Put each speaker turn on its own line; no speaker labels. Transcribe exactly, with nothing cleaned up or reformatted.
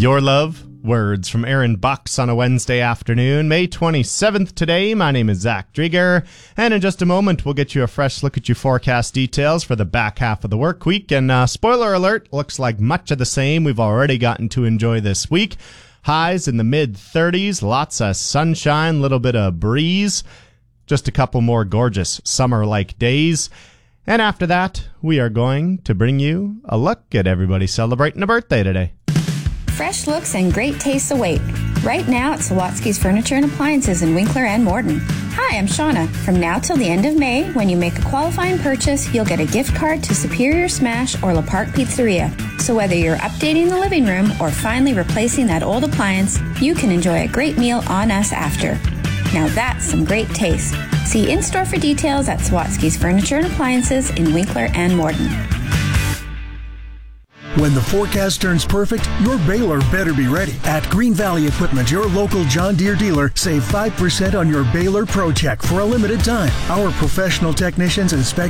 Your Love, words from Aaron Bucks on a Wednesday afternoon, May twenty-seventh today. My name is Zach Drieger, and in just a moment, we'll get you a fresh look at your forecast details for the back half of the work week. And uh, spoiler alert, looks like much of the same we've already gotten to enjoy this week. Highs in the mid thirties, lots of sunshine, little bit of breeze, just a couple more gorgeous summer-like days. And after that, we are going to bring you a look at everybody celebrating a birthday today.
Fresh looks and great tastes await. Right now at Sawatsky's Furniture and Appliances in Winkler and Morton. Hi, I'm Shauna. From now till the end of May, when you make a qualifying purchase, you'll get a gift card to Superior Smash or La Park Pizzeria. So whether you're updating the living room or finally replacing that old appliance, you can enjoy a great meal on us after. Now that's some great taste. See in-store for details at Sawatsky's Furniture and Appliances in Winkler and Morton.
When the forecast turns perfect, your baler better be ready. At Green Valley Equipment, your local John Deere dealer, save five percent on your baler Pro Check for a limited time. Our professional technicians inspect